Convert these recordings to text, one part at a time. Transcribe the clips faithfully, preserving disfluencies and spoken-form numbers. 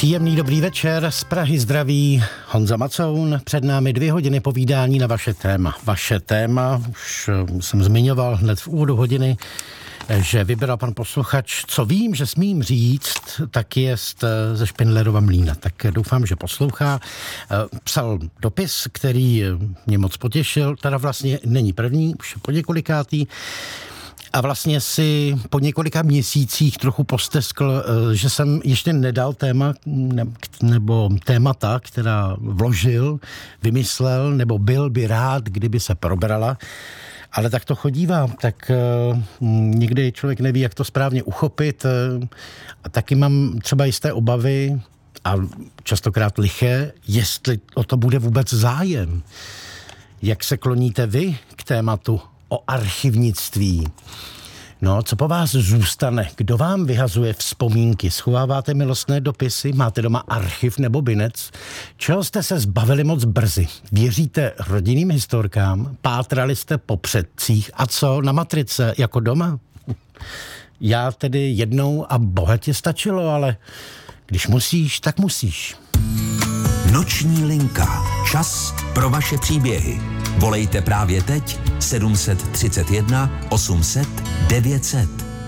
Příjemný dobrý večer, z Prahy zdraví Honza Macoun, před námi dvě hodiny povídání na vaše téma. Vaše téma, už jsem zmiňoval hned v úvodu hodiny, že vybral pan posluchač, co vím, že smím říct, tak je ze Špindlerova Mlýna. Tak doufám, že poslouchá. Psal dopis, který mě moc potěšil, teda vlastně není první, už po několikátý. A vlastně si po několika měsících trochu posteskl, že jsem ještě nedal téma nebo témata, která vložil, vymyslel, nebo byl by rád, kdyby se probrala. Ale tak to chodívá, tak někdy člověk neví, jak to správně uchopit. A taky mám třeba jisté obavy, a častokrát liché, jestli o to bude vůbec zájem. Jak se kloníte vy k tématu o archivnictví? No, co po vás zůstane? Kdo vám vyhazuje vzpomínky? Schováváte milostné dopisy? Máte doma archiv nebo binec? Čeho jste se zbavili moc brzy? Věříte rodinným historkám? Pátrali jste po předcích? A co na matrice jako doma? Já tedy jednou a bohatě stačilo, ale když musíš, tak musíš. Noční linka. Čas pro vaše příběhy. Volejte právě teď sedm set třicet jedna osm set devět set.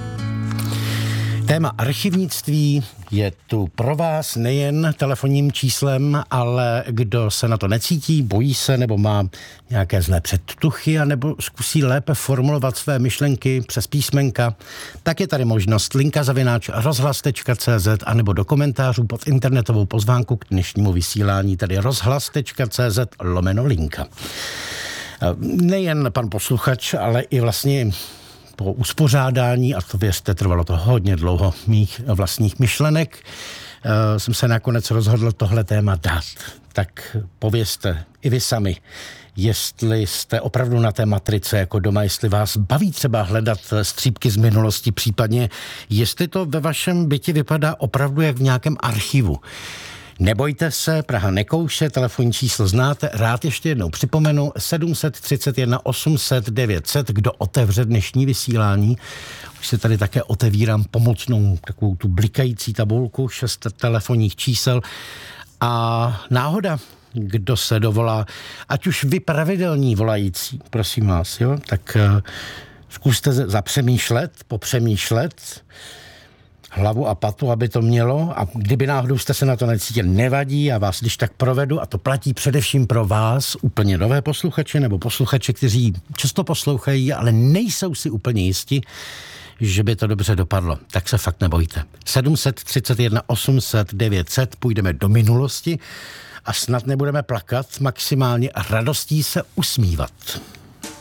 Téma archivnictví je tu pro vás nejen telefonním číslem, ale kdo se na to necítí, bojí se nebo má nějaké zlé předtuchy a nebo zkusí lépe formulovat své myšlenky přes písmenka, tak je tady možnost linka zavináč rozhlas tečka cé zet a nebo do komentářů pod internetovou pozvánku k dnešnímu vysílání, tedy rozhlas tečka cé zet lomeno linka. Nejen pan posluchač, ale i vlastně po uspořádání, a to věřte, trvalo to hodně dlouho, mých vlastních myšlenek, uh, jsem se nakonec rozhodl tohle téma dát. Tak povězte i vy sami, jestli jste opravdu na té matrice jako doma, jestli vás baví třeba hledat střípky z minulosti, případně jestli to ve vašem bytě vypadá opravdu jak v nějakém archivu. Nebojte se, Praha nekouše, telefonní číslo znáte, rád ještě jednou připomenu, sedm set třicet jedna osm set devět set, kdo otevře dnešní vysílání. Už se tady také otevírám pomocnou takovou tu blikající tabulku, šest telefonních čísel a náhoda, kdo se dovolá, ať už vy pravidelní volající, prosím vás, jo, tak uh, zkuste zapřemýšlet, popřemýšlet, hlavu a patu, aby to mělo, a kdyby náhodou jste se na to necítili, nevadí, já vás když tak provedu, a to platí především pro vás, úplně nové posluchače nebo posluchače, kteří často poslouchají, ale nejsou si úplně jisti, že by to dobře dopadlo. Tak se fakt nebojte. sedm set třicet jedna osm set devět set, půjdeme do minulosti a snad nebudeme plakat, maximálně radostí se usmívat.